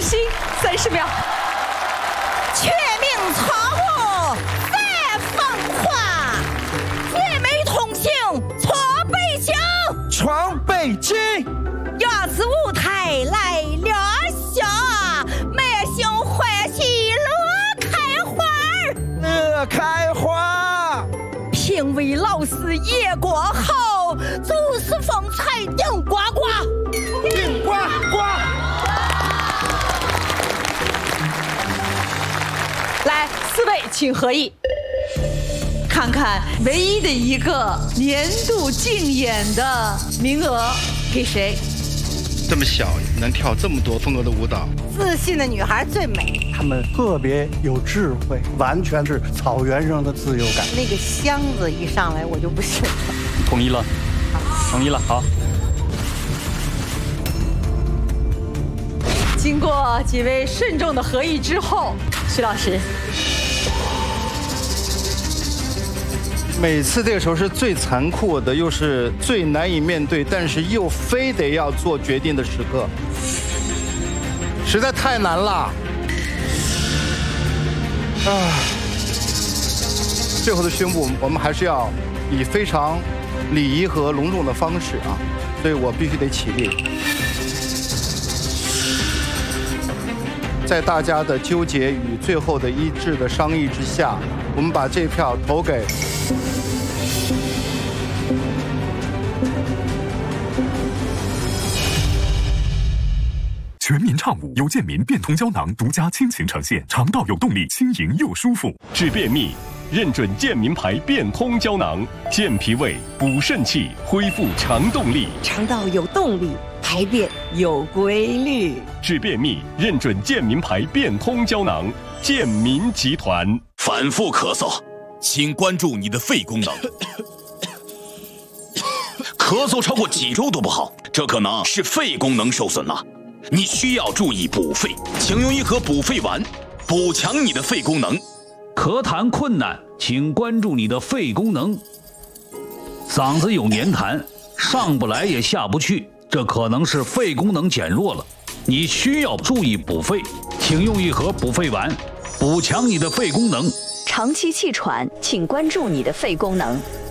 心30秒。 全民错误再放话，姐妹同行错北京， 闯北京。 月子舞台来了下，满心欢喜乐开花， 乐开花。 评委老师也过后，就是风采顶呱呱， 顶呱呱。 来，4位请合影，看看唯一的一个年度竞演的名额给谁？ 这么小能跳这么多风格的舞蹈， 自信的女孩最美。 她们特别有智慧，完全是草原上的自由感。 那个箱子一上来我就不行了。 统一了，统一了，好。 经过几位慎重的合议之后，徐老师。 每次这个时候是最残酷的，又是最难以面对，但是又非得要做决定的时刻，实在太难了。最后的宣布，我们还是要以非常礼仪和隆重的方式啊，所以我必须得起立。在大家的纠结与最后的一致的商议之下，我们把这票投给全民畅舞由健民变通胶囊独家倾情呈现，肠道有动力，轻盈又舒服。 治便秘，认准健民牌变通胶囊，健脾胃，补肾气，恢复肠动力。 肠道有动力，排便有规律。 治便秘，认准健民牌变通胶囊，健民集团。 反复咳嗽，请关注你的肺功能。咳嗽超过几周都不好，这可能是肺功能受损了。你需要注意补肺，请用一盒补肺丸，补强你的肺功能。 咳痰困难，请关注你的肺功能。嗓子有黏痰，上不来也下不去，这可能是肺功能减弱了，你需要注意补肺，请用一盒补肺丸，补强你的肺功能。 长期气喘，请关注你的肺功能。